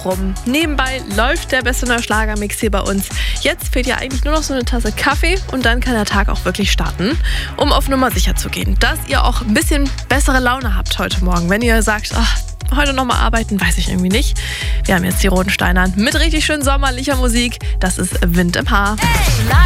noch rum. Nebenbei läuft der beste neue Schlagermix hier bei uns. Jetzt fehlt ja eigentlich nur noch so eine Tasse Kaffee und dann kann der Tag auch wirklich starten, um auf Nummer sicher zu gehen. Dass ihr auch ein bisschen bessere Laune habt heute Morgen. Wenn ihr sagt, heute nochmal arbeiten, weiß ich irgendwie nicht. Wir haben jetzt die Roten Steinern mit richtig schön sommerlicher Musik. Das ist Wind im Haar. Hey,